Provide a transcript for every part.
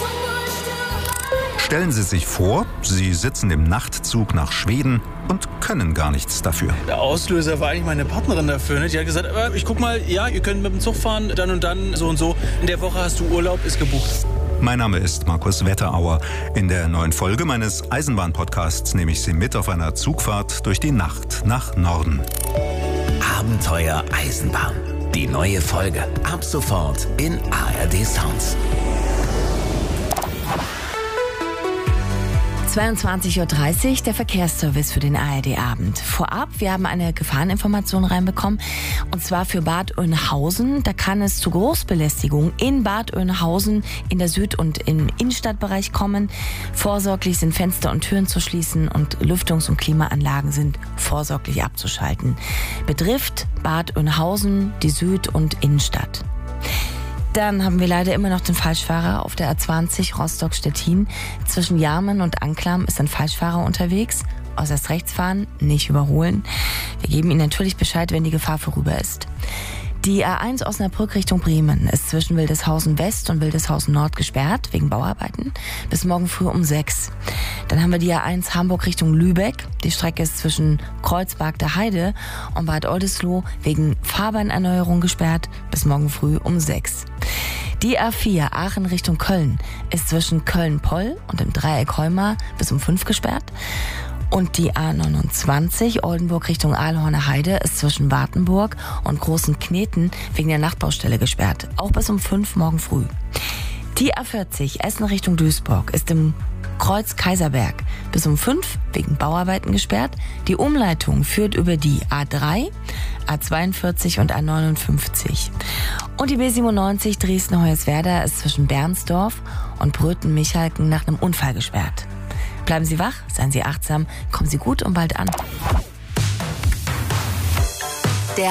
Stellen Sie sich vor, Sie sitzen im Nachtzug nach Schweden und können gar nichts dafür. Der Auslöser war eigentlich meine Partnerin dafür. Ne? Die hat gesagt, ich guck mal, ja, ihr könnt mit dem Zug fahren, dann und dann, so und so. In der Woche hast du Urlaub, ist gebucht. Mein Name ist Markus Wetterauer. In der neuen Folge meines Eisenbahn-Podcasts nehme ich Sie mit auf einer Zugfahrt durch die Nacht nach Norden. Abenteuer Eisenbahn. Die neue Folge. Ab sofort in ARD Sounds. 22:30 Uhr, der Verkehrsservice für den ARD-Abend. Vorab, wir haben eine Gefahreninformation reinbekommen, und zwar für Bad Oeynhausen. Da kann es zu Großbelästigung in Bad Oeynhausen in der Süd- und im Innenstadtbereich kommen. Vorsorglich sind Fenster und Türen zu schließen und Lüftungs- und Klimaanlagen sind vorsorglich abzuschalten. Betrifft Bad Oeynhausen die Süd- und Innenstadt. Dann haben wir leider immer noch den Falschfahrer auf der A20 Rostock-Stettin. Zwischen Jarmen und Anklam ist ein Falschfahrer unterwegs. Äußerst rechts fahren, nicht überholen. Wir geben Ihnen natürlich Bescheid, wenn die Gefahr vorüber ist. Die A1 Osnabrück Richtung Bremen ist zwischen Wildeshausen West und Wildeshausen Nord gesperrt, wegen Bauarbeiten, bis morgen früh um 6. Dann haben wir die A1 Hamburg Richtung Lübeck. Die Strecke ist zwischen Kreuzberg der Heide und Bad Oldesloe wegen Fahrbahnerneuerung gesperrt, bis morgen früh um 6. Die A4 Aachen Richtung Köln ist zwischen Köln-Poll und dem Dreieck Heumar bis um 5 gesperrt. Und die A29 Oldenburg Richtung Aalhorner Heide ist zwischen Wartenburg und Großen Kneten wegen der Nachtbaustelle gesperrt, auch bis um 5 morgen früh. Die A40 Essen Richtung Duisburg ist im Kreuz Kaiserberg bis um 5 wegen Bauarbeiten gesperrt. Die Umleitung führt über die A3, A42 und A59. Und die B97 Dresden-Hoyerswerda ist zwischen Bernsdorf und Bröthen-Michalken nach einem Unfall gesperrt. Bleiben Sie wach, seien Sie achtsam, kommen Sie gut und bald an. Der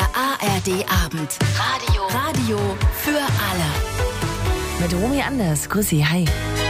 ARD-Abend. Radio für alle. Mit Romy Anders. Grüß Sie, hi.